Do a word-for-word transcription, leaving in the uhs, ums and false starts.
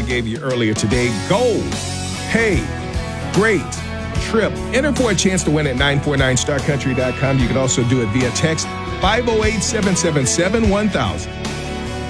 gave you earlier today. Gold, hey, great, trip. Enter for a chance to win at nine four nine star country dot com. You can also do it via text five oh eight, seven seven seven, one thousand.